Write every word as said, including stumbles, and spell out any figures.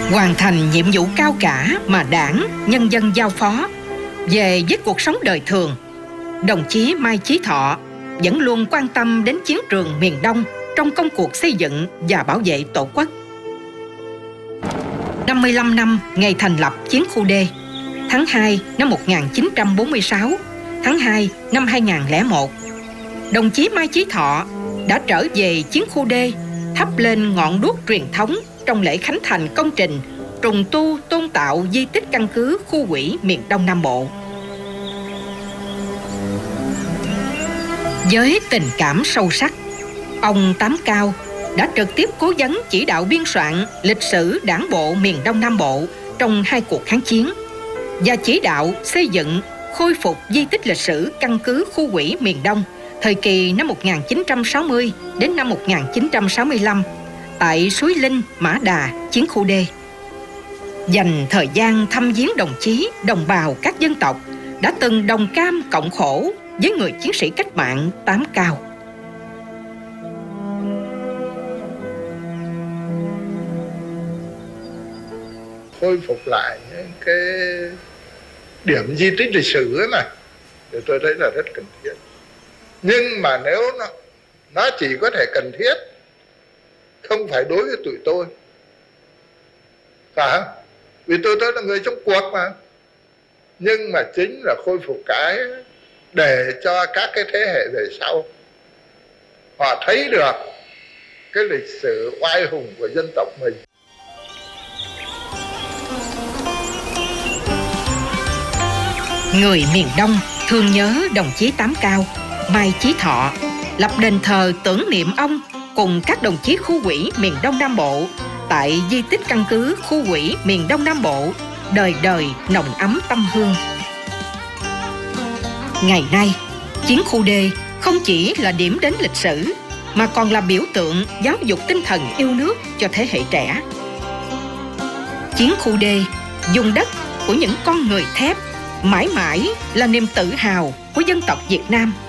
Hoàn thành nhiệm vụ cao cả mà Đảng, nhân dân giao phó về với cuộc sống đời thường, đồng chí Mai Chí Thọ vẫn luôn quan tâm đến chiến trường miền Đông trong công cuộc xây dựng và bảo vệ Tổ quốc. năm mươi lăm năm ngày thành lập Chiến khu D, tháng hai năm một nghìn chín trăm bốn mươi sáu, tháng hai năm hai nghìn không trăm lẻ một, đồng chí Mai Chí Thọ đã trở về Chiến khu D, thắp lên ngọn đuốc truyền thống trong lễ khánh thành công trình trùng tu tôn tạo di tích căn cứ khu ủy miền Đông Nam Bộ. Với tình cảm sâu sắc, ông Tám Cao đã trực tiếp cố vấn chỉ đạo biên soạn lịch sử Đảng bộ miền Đông Nam Bộ trong hai cuộc kháng chiến và chỉ đạo xây dựng, khôi phục di tích lịch sử căn cứ khu ủy miền Đông thời kỳ năm một nghìn chín trăm sáu mươi đến năm một nghìn chín trăm sáu mươi lăm tại Suối Linh, Mã Đà, Chiến khu D. Dành thời gian thăm viếng đồng chí, đồng bào các dân tộc đã từng đồng cam cộng khổ với người chiến sĩ cách mạng Tám Cao. Khôi phục lại những cái điểm di tích lịch sử này thì tôi thấy là rất cần thiết. Nhưng mà nếu nó, nó chỉ có thể cần thiết không phải đối với tụi tôi, phải không? Vì tôi tôi là người trong cuộc mà. Nhưng mà chính là khôi phục cái để cho các cái thế hệ về sau họ thấy được cái lịch sử oai hùng của dân tộc mình. Người miền Đông thương nhớ đồng chí Tám Cao, Mai Chí Thọ, lập đền thờ tưởng niệm ông cùng các đồng chí khu ủy miền Đông Nam Bộ tại di tích căn cứ khu ủy miền Đông Nam Bộ, đời đời nồng ấm tâm hương. Ngày nay, Chiến khu D không chỉ là điểm đến lịch sử mà còn là biểu tượng giáo dục tinh thần yêu nước cho thế hệ trẻ. Chiến khu D, vùng đất của những con người thép, mãi mãi là niềm tự hào của dân tộc Việt Nam.